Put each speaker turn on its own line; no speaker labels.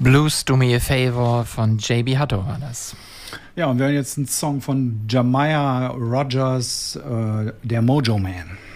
Blues Do Me a Favor von J.B. Hutto war das.
Ja, und wir hören jetzt einen Song von Jemiah Rogers, der Mojo Man.